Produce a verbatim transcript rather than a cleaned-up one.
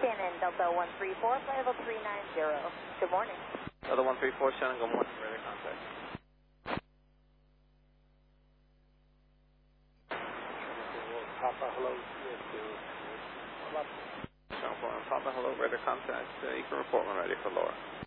Shannon, Delta one three four, flight level three nine zero. Good morning. Delta one three four, Shannon, good morning. Radar contact. Papa, hello. Yes, Shannon, Papa, hello, radar contact. Uh, you can report when ready for Laura.